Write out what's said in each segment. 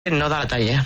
No da la talla.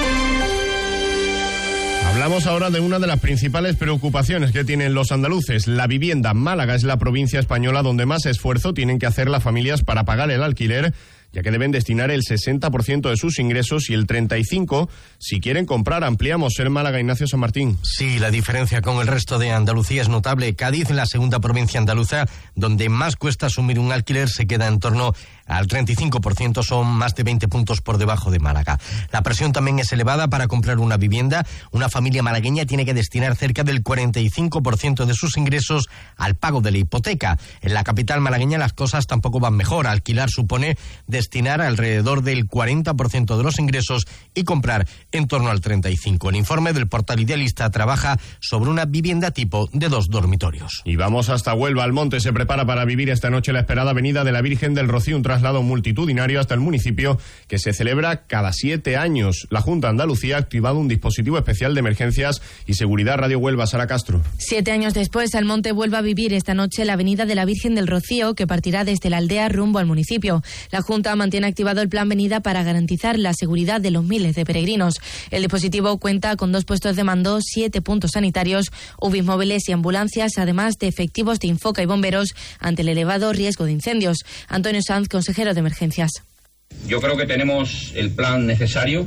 Hablamos ahora de una de las principales preocupaciones que tienen los andaluces, la vivienda. Málaga es la provincia española donde más esfuerzo tienen que hacer las familias para pagar el alquiler, ya que deben destinar el 60% de sus ingresos y el 35% si quieren comprar. Ampliamos en Málaga, Ignacio San Martín. Sí, la diferencia con el resto de Andalucía es notable. Cádiz, la segunda provincia andaluza, donde más cuesta asumir un alquiler, se queda en torno al 35%, son más de 20 puntos por debajo de Málaga. La presión también es elevada para comprar una vivienda. Una familia malagueña tiene que destinar cerca del 45% de sus ingresos al pago de la hipoteca. En la capital malagueña las cosas tampoco van mejor. Alquilar supone destinar alrededor del 40% de los ingresos y comprar en torno al 35%. El informe del portal Idealista trabaja sobre una vivienda tipo de 2 dormitorios. Y vamos hasta Huelva. Almonte se prepara para vivir esta noche la esperada venida de la Virgen del Rocío, un traslado multitudinario hasta el municipio que se celebra cada 7 años. La Junta de Andalucía ha activado un dispositivo especial de emergencias y seguridad. Radio Huelva, Sara Castro. 7 años después, Almonte vuelve a vivir esta noche la venida de la Virgen del Rocío, que partirá desde la aldea rumbo al municipio. La Junta mantiene activado el plan Venida para garantizar la seguridad de los miles de peregrinos. El dispositivo cuenta con 2 puestos de mando, 7 puntos sanitarios, UBIs móviles y ambulancias, además de efectivos de Infoca y bomberos ante el elevado riesgo de incendios. Antonio Sanz, consejero de Emergencias. Yo creo que tenemos el plan necesario,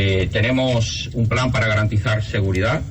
tenemos un plan para garantizar seguridad,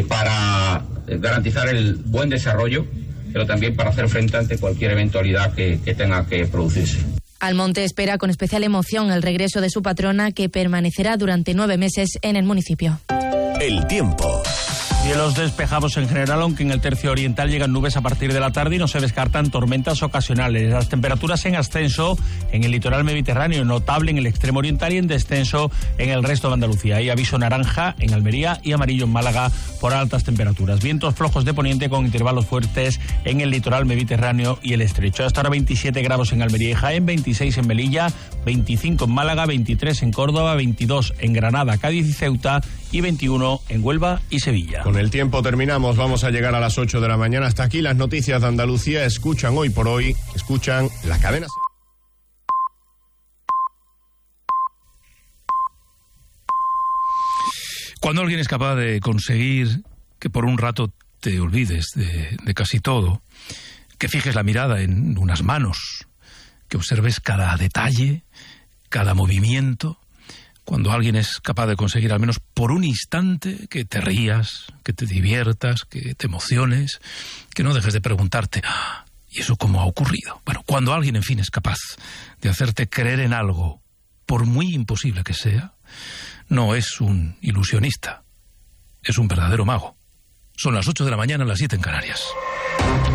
para garantizar el buen desarrollo, pero también para hacer frente ante cualquier eventualidad que tenga que producirse. Almonte espera con especial emoción el regreso de su patrona, que permanecerá durante 9 meses en el municipio. El tiempo. Cielos despejados en general, aunque en el tercio oriental llegan nubes a partir de la tarde y no se descartan tormentas ocasionales. Las temperaturas en ascenso en el litoral mediterráneo, notable en el extremo oriental y en descenso en el resto de Andalucía. Hay aviso naranja en Almería y amarillo en Málaga por altas temperaturas. Vientos flojos de poniente con intervalos fuertes en el litoral mediterráneo y el estrecho. Hasta ahora 27 grados en Almería y Jaén, 26 en Melilla, 25 en Málaga, 23 en Córdoba, 22 en Granada, Cádiz y Ceuta y 21 en Huelva y Sevilla. Con el tiempo terminamos, vamos a llegar a las 8 de la mañana. Hasta aquí las noticias de Andalucía. Escuchan Hoy por Hoy, escuchan la cadena. Cuando alguien es capaz de conseguir que por un rato te olvides de casi todo, que fijes la mirada en unas manos, que observes cada detalle, cada movimiento, cuando alguien es capaz de conseguir al menos por un instante que te rías, que te diviertas, que te emociones, que no dejes de preguntarte, ¿y eso cómo ha ocurrido? Bueno, cuando alguien, en fin, es capaz de hacerte creer en algo, por muy imposible que sea, no es un ilusionista, es un verdadero mago. Son las 8 de la mañana, las 7 en Canarias.